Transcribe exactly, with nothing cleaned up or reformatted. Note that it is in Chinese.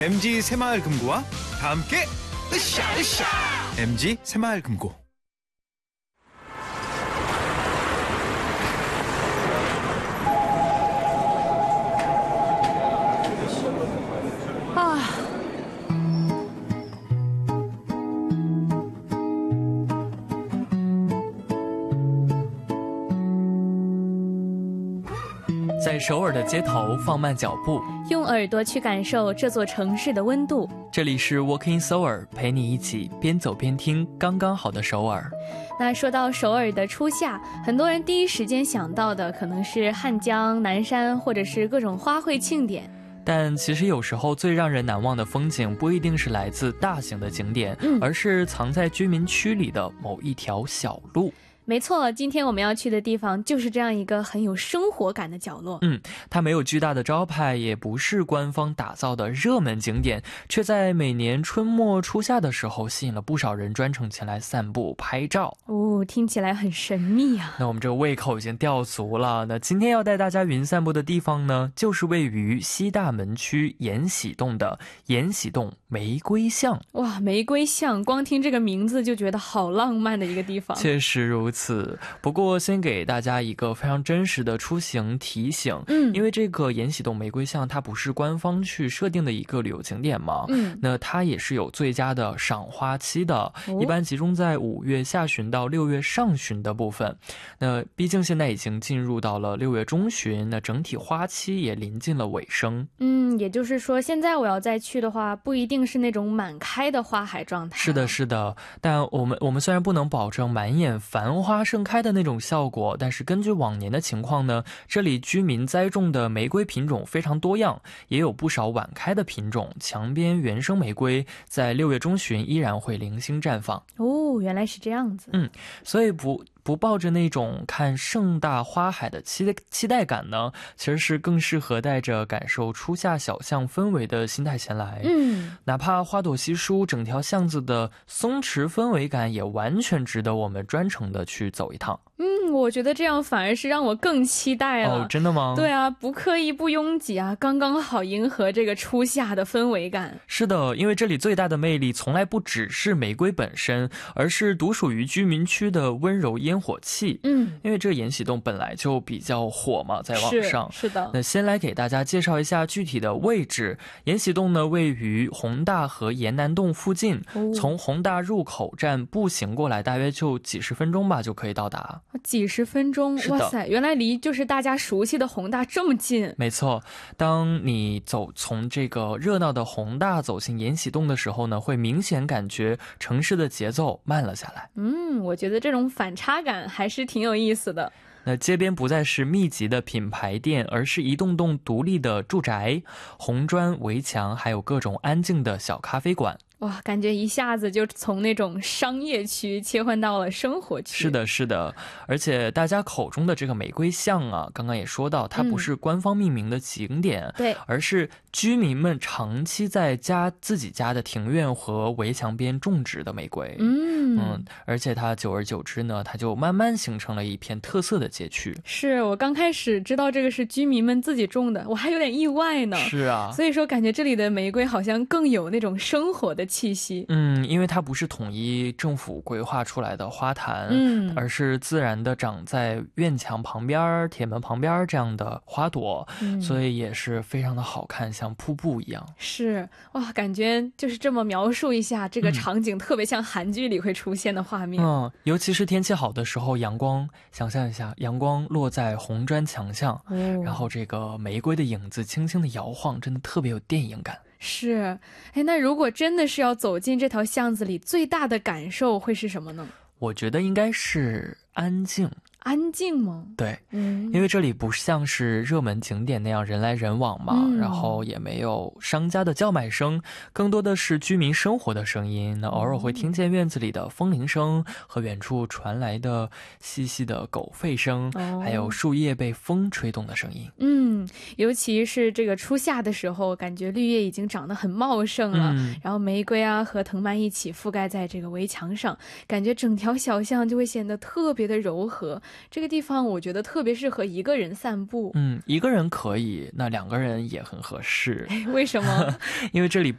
엠지 새마을 금고와 다 함께 으쌰 으쌰 엠지 새마을 금고. 아, 在首尔的街头放慢脚步， 用耳朵去感受这座城市的温度。 这里是 Walking Seoul， 陪你一起边走边听刚刚好的首尔。 那说到首尔的初夏，很多人第一时间想到的可能是汉江、南山，或者是各种花卉庆典。 但其实有时候最让人难忘的风景不一定是来自大型的景点， 嗯、 而是藏在居民区里的某一条小路。 没错，今天我们要去的地方就是这样一个很有生活感的角落。 嗯，它没有巨大的招牌，也不是官方打造的热门景点，却在每年春末初夏的时候吸引了不少人专程前来散步拍照。 哦，听起来很神秘啊。 那我们这个胃口已经吊足了，那今天要带大家云散步的地方呢，就是位于西大门区延禧洞的延禧洞玫瑰巷。 哇，玫瑰巷，光听这个名字就觉得好浪漫的一个地方。 确实如此。不过先给大家一个非常真实的出行提醒，嗯，因为这个延禧洞玫瑰巷它不是官方去设定的一个旅游景点嘛，嗯，那它也是有最佳的赏花期的，哦，一般集中在五月下旬到六月上旬的部分。那毕竟现在已经进入到了六月中旬，那整体花期也临近了尾声。 嗯，也就是说现在我要再去的话，不一定是那种满开的花海状态。 是的是的，但我们我们虽然不能保证满眼繁花盛开的那种效果，但是根据往年的情况呢，这里居民栽种的玫瑰品种非常多样，也有不少晚开的品种。墙边原生玫瑰在六月中旬依然会零星绽放。 哦，原来是这样子。 嗯，所以不不抱着那种看盛大花海的期期待感呢，其实是更适合带着感受初夏小巷氛围的心态前来。嗯，哪怕花朵稀疏，整条巷子的松弛氛围感也完全值得我们专程的去走一趟。 嗯，我觉得这样反而是让我更期待了。 哦，真的吗？ 对啊，不刻意不拥挤啊，刚刚好迎合这个初夏的氛围感。 是的，因为这里最大的魅力从来不只是玫瑰本身，而是独属于居民区的温柔烟火气。嗯，因为这个延禧洞本来就比较火嘛，在网上。 是, 是的。 那先来给大家介绍一下具体的位置。延禧洞呢，位于弘大和延南洞附近，哦，从弘大入口站步行过来大约就几十分钟吧，就可以到达。 几十分钟，哇塞，原来离就是大家熟悉的弘大这么近。 没错，当你走从这个热闹的弘大走进延禧洞的时候呢，会明显感觉城市的节奏慢了下来。 嗯，我觉得这种反差感还是挺有意思的。 那街边不再是密集的品牌店，而是一栋栋独立的住宅，红砖围墙，还有各种安静的小咖啡馆。 哇，感觉一下子就从那种商业区切换到了生活区。 是的是的，而且大家口中的这个玫瑰巷啊，刚刚也说到，它不是官方命名的景点，嗯，对，而是居民们长期在家自己家的庭院和围墙边种植的玫瑰。嗯嗯，而且它久而久之呢，它就慢慢形成了一片特色的街区。 是，我刚开始知道这个是居民们自己种的，我还有点意外呢。 是啊， 所以说感觉这里的玫瑰好像更有那种生活的气息。 嗯，因为它不是统一政府规划出来的花坛，嗯，而是自然的长在院墙旁边、铁门旁边这样的花朵，嗯，所以也是非常的好看，像瀑布一样。 是，哇，感觉就是这么描述一下，这个场景特别像韩剧里会出现的画面。 嗯，尤其是天气好的时候，阳光，想象一下，阳光落在红砖墙上，哦，然后这个玫瑰的影子轻轻的摇晃，真的特别有电影感。 是，哎，那如果真的是要走进这条巷子里，最大的感受会是什么呢？ 我觉得应该是安静。 安静吗？ 对，嗯，因为这里不像是热门景点那样人来人往嘛，嗯，然后也没有商家的叫卖声，更多的是居民生活的声音。那偶尔会听见院子里的风铃声和远处传来的细细的狗吠声，哦，还有树叶被风吹动的声音。 嗯，尤其是这个初夏的时候，感觉绿叶已经长得很茂盛了，嗯，然后玫瑰啊和藤蔓一起覆盖在这个围墙上，感觉整条小巷就会显得特别的柔和。这个地方我觉得特别适合一个人散步。 嗯，一个人可以，那两个人也很合适。 为什么？ 因为这里